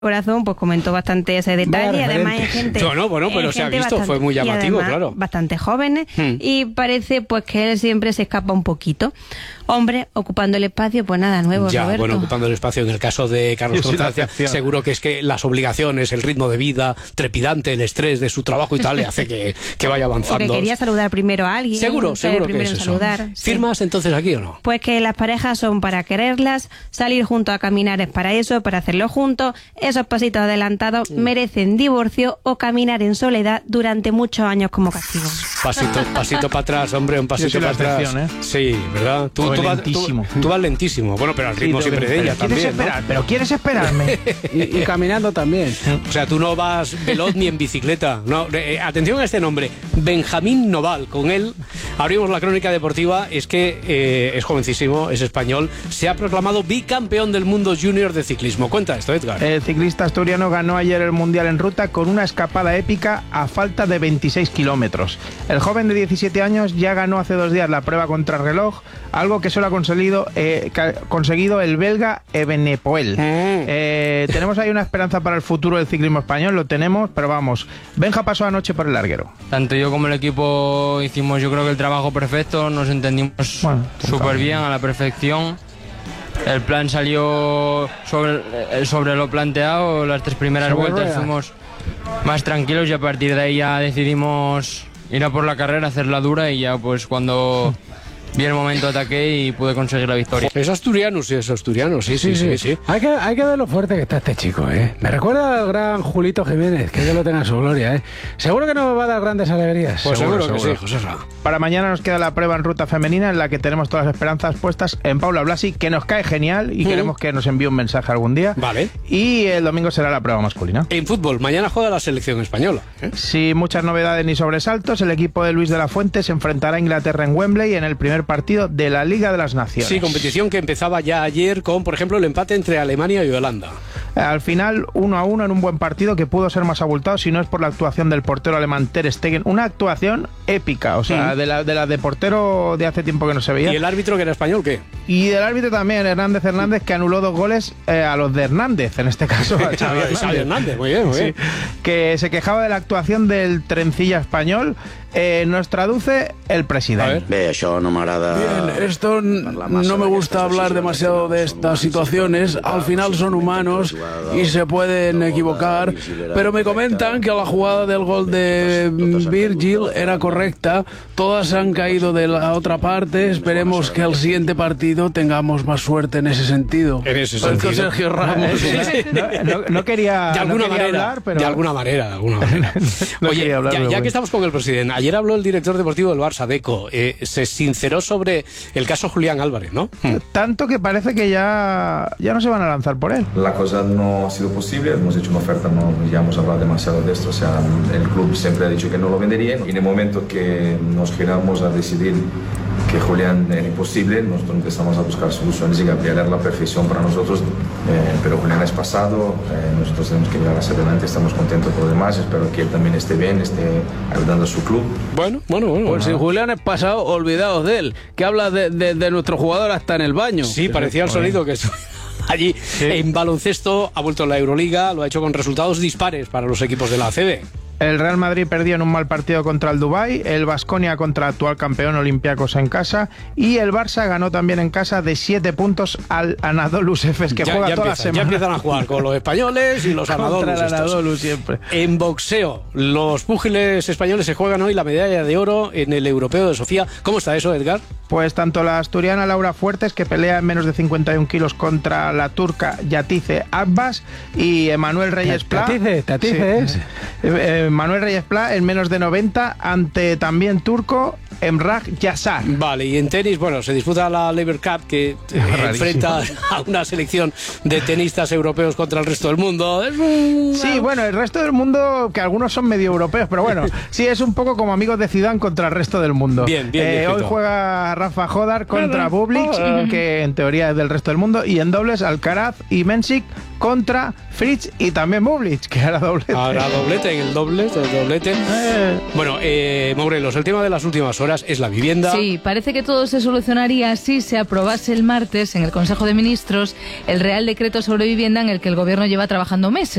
Corazón pues comentó bastante ese detalle y además hay gente pero se ha visto, fue muy llamativo, claro, bastante jóvenes y parece pues que él siempre se escapa un poquito. Hombre, ocupando el espacio, pues nada nuevo, ya, Roberto. Bueno, ocupando el espacio en el caso de Carlos Constancia, seguro que es que las obligaciones, el ritmo de vida trepidante, el estrés de su trabajo y tal le hace que vaya avanzando. Porque quería saludar primero a alguien. Seguro que es eso. Saludar, ¿Firmas entonces aquí o no? Pues que las parejas son para quererlas, salir juntos a caminar es para eso, para hacerlo juntos. Esos pasitos adelantados merecen divorcio o caminar en soledad durante muchos años como castigo. Pasito para atrás, hombre, un pasito para atrás. Sí, ¿verdad? Tú vas lentísimo. Bueno, pero al ritmo siempre de ella también, ¿no? Pero quieres esperarme. y caminando también. O sea, tú no vas veloz ni en bicicleta. No, atención a este nombre, Benjamín Noval. Con él abrimos la crónica deportiva. Es que es jovencísimo, es español. Se ha proclamado bicampeón del mundo junior de ciclismo. Cuenta esto, Edgar. El ciclista asturiano ganó ayer el Mundial en ruta con una escapada épica a falta de 26 kilómetros. El joven de 17 años ya ganó hace 2 días la prueba contrarreloj, algo que solo ha conseguido el belga Evenepoel. Tenemos ahí una esperanza para el futuro del ciclismo español, lo tenemos, pero vamos. Benja pasó anoche por el larguero. Tanto yo como el equipo hicimos, yo creo que el trabajo perfecto, nos entendimos súper bien, a la perfección. El plan salió sobre lo planteado, las 3 primeras vueltas fuimos más tranquilos y a partir de ahí ya decidimos ir a por la carrera, hacerla dura y ya pues cuando vi el momento ataqué y pude conseguir la victoria. Es asturiano, sí. Hay que ver lo fuerte que está este chico, ¿eh? Me recuerda al gran Julito Jiménez, que Dios lo tenga en su gloria, ¿eh? Seguro que nos va a dar grandes alegrías. Pues seguro que sí, José. Para mañana nos queda la prueba en ruta femenina en la que tenemos todas las esperanzas puestas en Paula Blasi, que nos cae genial y queremos que nos envíe un mensaje algún día. Vale. Y el domingo será la prueba masculina. En fútbol, mañana juega la selección española. Sin muchas novedades ni sobresaltos, el equipo de Luis de la Fuente se enfrentará a Inglaterra en Wembley en el primer partido de la Liga de las Naciones. Sí, competición que empezaba ya ayer con, por ejemplo, el empate entre Alemania y Holanda. Al final, 1-1 en un buen partido que pudo ser más abultado si no es por la actuación del portero alemán Ter Stegen. Una actuación épica, o sea, de la de portero de hace tiempo que no se veía. ¿Y el árbitro que era español qué? Y del árbitro también, Hernández, que anuló 2 goles a los de Hernández, en este caso a Xavi Hernández. Muy bien. Que se quejaba de la actuación del trencilla español. Nos traduce el presidente. Bien, esto no me gusta hablar demasiado de estas situaciones. Al final son humanos y se pueden equivocar, pero me comentan que la jugada del gol de Virgil era correcta. Todas han caído de la otra parte. Esperemos que al siguiente partido tengamos más suerte en ese sentido. Sergio Ramos. No quería, de alguna manera hablar, pero... De alguna manera. Oye, ya que estamos con el presidente, ayer habló el director deportivo del Barça, Deco. Se sinceró sobre el caso Julián Álvarez, ¿no? Tanto que parece que ya no se van a lanzar por él. La cosa no ha sido posible, hemos hecho una oferta, ya hemos hablado demasiado de esto, o sea, el club siempre ha dicho que no lo vendería y en el momento que nos giramos a decidir que Julián era imposible, nosotros empezamos a buscar soluciones y Gabriel era la perfección para nosotros, pero Julián es pasado, nosotros tenemos que mirar hacia adelante, estamos contentos por lo demás, espero que él también esté bien, esté ayudando a su club. Bueno. Pues si Julián es pasado, olvidaos de él, que habla de nuestro jugador hasta en el baño. Sí, parecía el sonido que allí en baloncesto ha vuelto la Euroliga, lo ha hecho con resultados dispares para los equipos de la ACB. El Real Madrid perdió en un mal partido contra el Dubái, el Baskonia contra el actual campeón Olympiacos en casa y el Barça ganó también en casa de 7 puntos al Anadolu Efes, que juega toda la semana. Ya empiezan a jugar con los españoles y los Anadolus. Contra el Anadolu siempre. En boxeo, los púgiles españoles se juegan hoy la medalla de oro en el Europeo de Sofía. ¿Cómo está eso, Edgar? Pues tanto la asturiana Laura Fuertes, que pelea en menos de 51 kilos contra la turca Yatice Abbas, y Manuel Reyes Pla. Tatice es. Manuel Reyes Pla en menos de 90 ante también turco Emrah Yassar. Vale, y en tenis, bueno, se disputa la Laver Cup, que enfrenta a una selección de tenistas europeos contra el resto del mundo. Sí, bueno, el resto del mundo, que algunos son medio europeos, pero bueno, sí, es un poco como amigos de Zidane contra el resto del mundo. Bien. Hoy juega Rafa Jodar contra Bublik, que en teoría es del resto del mundo, y en dobles Alcaraz y Mensik contra Fritz y también Bublic, que hará doblete. Ahora doblete, en el doblete. Bueno, Morelos, el tema de las últimas horas es la vivienda. Sí, parece que todo se solucionaría si se aprobase el martes en el Consejo de Ministros el Real Decreto sobre vivienda en el que el Gobierno lleva trabajando meses.